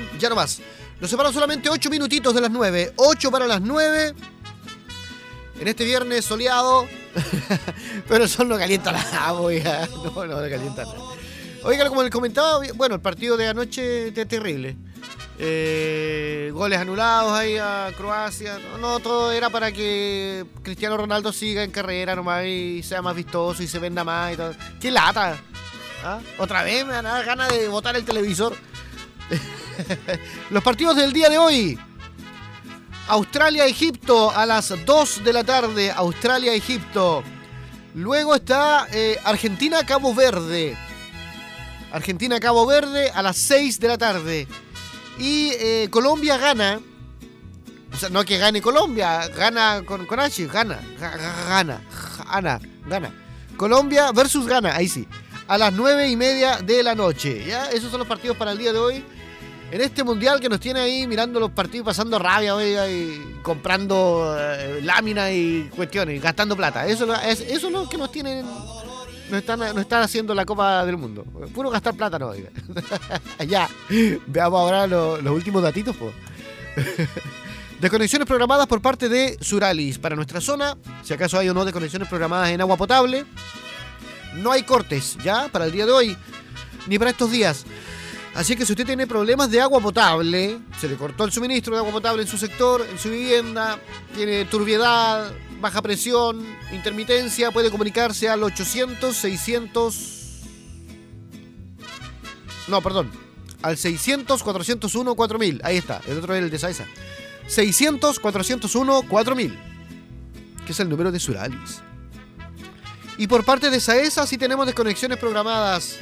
Ya no más. Nos separan solamente 8 minutitos de las 9. 8 para las 9. En este viernes soleado. Pero el sol no calienta nada, oiga. No calienta nada. Oiga, como les comentaba, bueno, el partido de anoche es terrible. Goles anulados ahí a Croacia. No, todo era para que Cristiano Ronaldo siga en carrera nomás y sea más vistoso y se venda más y todo. ¡Qué lata! ¿Ah? Otra vez me dan ganas de botar el televisor. Los partidos del día de hoy. Australia-Egipto a las 2 de la tarde. Australia-Egipto. Luego está Argentina-Cabo Verde. Argentina-Cabo Verde a las 6 de la tarde. Y Colombia gana. O sea, no que gane Colombia, gana con H, gana. Colombia versus Ghana, ahí sí. A las 9:30 de la noche. ¿Ya? Esos son los partidos para el día de hoy. En este mundial que nos tiene ahí mirando los partidos, pasando rabia, oiga, y comprando láminas y cuestiones, gastando plata. Eso es lo que nos tienen. Nos están haciendo la Copa del Mundo. Puro gastar plata, no, oiga. Ya. Veamos ahora los últimos datitos, po. Desconexiones programadas por parte de Suralis para nuestra zona. Si acaso hay o no desconexiones programadas en agua potable. No hay cortes, ya, para el día de hoy, ni para estos días. Así que si usted tiene problemas de agua potable, se le cortó el suministro de agua potable en su sector, en su vivienda, tiene turbiedad, baja presión, intermitencia, puede comunicarse al 800-600... No, perdón. Al 600-401-4000. Ahí está. El otro es el de Saesa. 600-401-4000. Que es el número de Suralis. Y por parte de Saesa sí tenemos desconexiones programadas.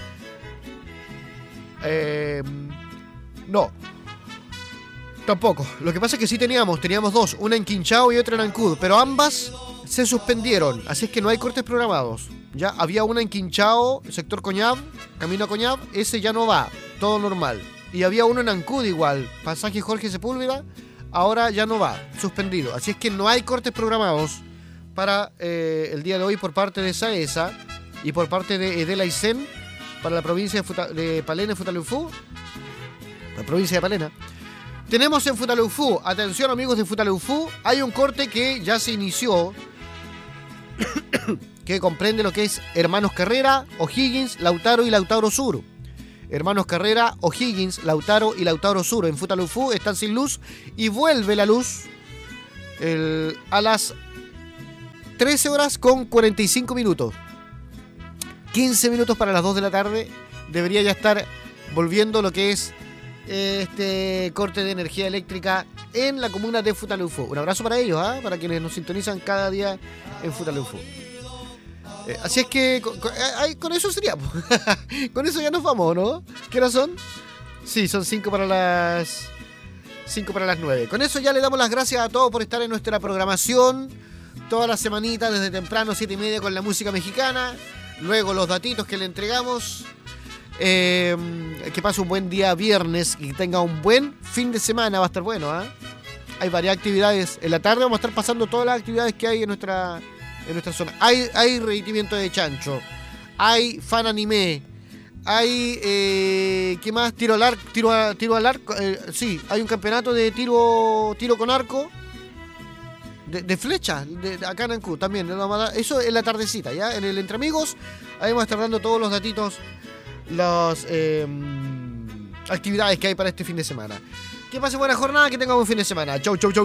No. Tampoco. Lo que pasa es que sí teníamos dos, una en Quinchao y otra en Ancud, pero ambas se suspendieron, así es que no hay cortes programados. Ya había una en Quinchao, sector Coñab, camino a Coñab, ese ya no va, todo normal. Y había uno en Ancud igual, pasaje Jorge Sepúlveda, ahora ya no va, suspendido. Así es que no hay cortes programados para el día de hoy por parte de Saesa y por parte de Edela Aysén para la provincia de Palena, Futaleufú, la provincia de Palena. Tenemos en Futaleufú, atención amigos de Futaleufú, hay un corte que ya se inició, que comprende lo que es Hermanos Carrera, O'Higgins, Lautaro y Lautaro Sur. Hermanos Carrera, O'Higgins, Lautaro y Lautaro Sur. En Futaleufú están sin luz y vuelve la luz a las 13 horas con 45 minutos. 15 minutos para las 2 de la tarde debería ya estar volviendo lo que es este corte de energía eléctrica en la comuna de Futaleufú. Un abrazo para ellos, para quienes nos sintonizan cada día en Futaleufú. Así es que con eso sería. Con eso ya nos vamos, ¿no? ¿Qué hora son? Sí, son 5 para las 9. Con eso ya le damos las gracias a todos por estar en nuestra programación toda la semanita desde temprano, 7:30 con la música mexicana. Luego los datitos que le entregamos. Que pase un buen día viernes y que tenga un buen fin de semana. Va a estar bueno, Hay varias actividades. En la tarde vamos a estar pasando todas las actividades que hay en nuestra zona. Hay reitimiento de chancho. Hay fan anime. Hay ¿qué más? Tiro al arco. Sí, hay un campeonato de tiro con arco. De flecha, acá en Ancud también. Eso en la tardecita, ¿ya? En el Entre Amigos. Ahí vamos a estar dando todos los datitos, las actividades que hay para este fin de semana. Que pase buena jornada, que tenga buen fin de semana. Chau, chau, chau.